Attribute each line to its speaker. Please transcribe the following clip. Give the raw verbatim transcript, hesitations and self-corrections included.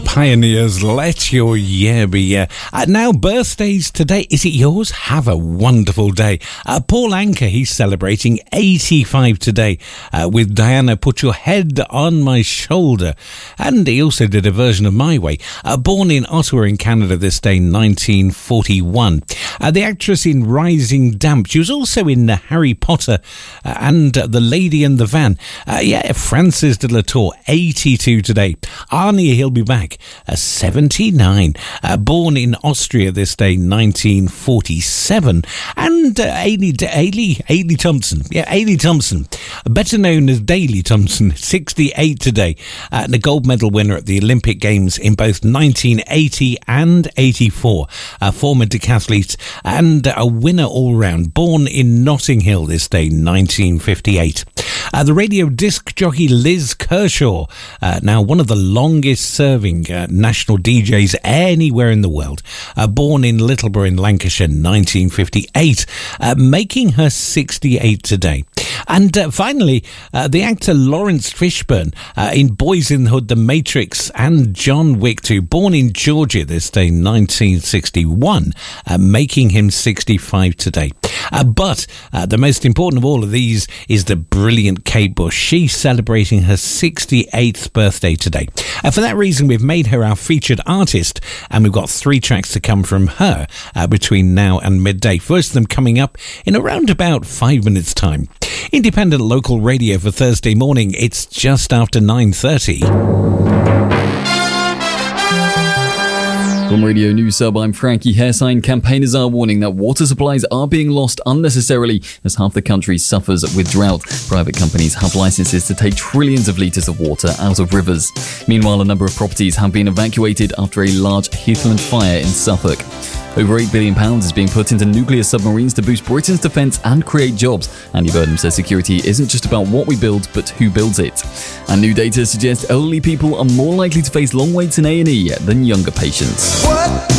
Speaker 1: Pioneers, let your year be year. Uh, now, birthdays today. Is it yours? Have a wonderful day. Uh, Paul Anka, he's celebrating eighty-five today uh, with Diana, Put Your Head on My Shoulder. And he also did a version of My Way. Uh, born in Ottawa in Canada this day, nineteen forty-one. Uh, the actress in Rising Damp. She was also in uh, Harry Potter uh, and uh, The Lady and the Van. Uh, yeah, Francis de la Tour, eighty-two today. Arnie, he'll be back. Uh, seventy-nine. Uh, born in Austria this day, nineteen forty-seven. And uh, Ailey, Ailey, Ailey Thompson. Yeah, Ailey Thompson. Better known as Daley Thompson, sixty-eight today. Uh, and a gold medal winner at the Olympic Games in both nineteen eighty and eighty-four. A former decathlete and a winner all round. Born in Notting Hill this day, nineteen fifty-eight. Uh, the radio disc jockey Liz Kershaw, uh, now one of the longest serving uh, national D Js anywhere in the world. Uh, born in Littleborough in Lancashire, nineteen fifty-eight, uh, making her sixty-eight today. And uh, finally, uh, the actor Lawrence Fishburne uh, in Boys in the Hood, The Matrix and John Wick two, born in Georgia this day, nineteen sixty-one, uh, making him sixty-five today. Uh, but uh, the most important of all of these is the brilliant Kate Bush. She's celebrating her sixty-eighth birthday today. Uh, for that reason, we've made her our featured artist, and we've got three tracks to come from her uh, between now and midday. First of them coming up in around about five minutes' time. Independent local radio for Thursday morning. It's just after nine thirty.
Speaker 2: From Radio News Sub, I'm Frankie Hairsign. Campaigners are warning that water supplies are being lost unnecessarily as half the country suffers with drought. Private companies have licenses to take trillions of litres of water out of rivers. Meanwhile, a number of properties have been evacuated after a large heathland fire in Suffolk. Over eight billion pounds is being put into nuclear submarines to boost Britain's defence and create jobs. Andy Burnham says security isn't just about what we build, but who builds it. And new data suggests elderly people are more likely to face long waits in A and E than younger patients.
Speaker 3: What?